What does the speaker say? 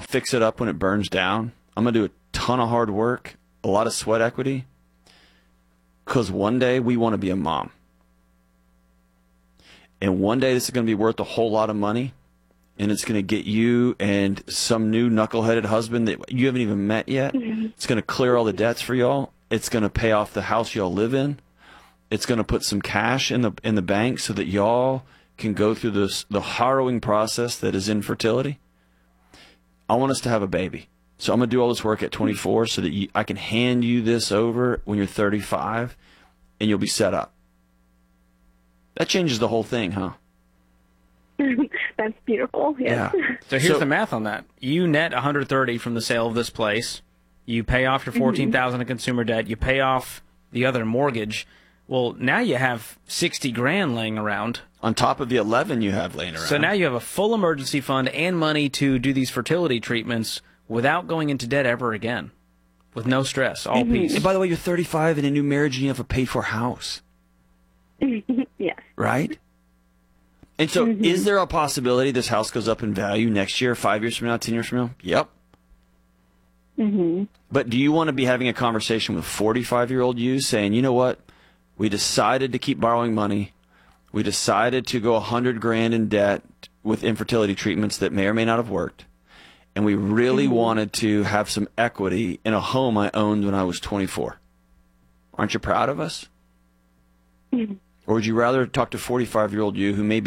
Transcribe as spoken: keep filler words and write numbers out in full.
fix it up when it burns down. I'm going to do a ton of hard work, a lot of sweat equity, because one day we want to be a mom. And one day this is going to be worth a whole lot of money, and it's going to get you and some new knuckleheaded husband that you haven't even met yet. Mm-hmm. It's going to clear all the debts for y'all. It's going to pay off the house y'all live in. It's going to put some cash in the in the bank so that y'all can go through this the harrowing process that is infertility. I want us to have a baby. So I'm going to do all this work at twenty-four so that you, I can hand you this over when you're thirty-five, and you'll be set up. That changes the whole thing, huh? That's beautiful. Yes. Yeah. So here's so, the math on that. You net one hundred thirty from the sale of this place. You pay off your fourteen thousand dollars in consumer debt. You pay off the other mortgage. Well, now you have sixty grand laying around. On top of the eleven you have laying around. So now you have a full emergency fund and money to do these fertility treatments without going into debt ever again. With no stress, all mm-hmm. peace. And by the way, you're thirty-five in a new marriage and you have a paid-for house. Yes. Right? And so mm-hmm. is there a possibility this house goes up in value next year, five years from now, ten years from now? Yep. Mm-hmm. But do you want to be having a conversation with forty-five-year-old you saying, you know what? We decided to keep borrowing money. We decided to go one hundred grand in debt with infertility treatments that may or may not have worked. And we really mm-hmm. wanted to have some equity in a home I owned when I was twenty-four. Aren't you proud of us? Mm-hmm. Or would you rather talk to forty-five-year-old you who may be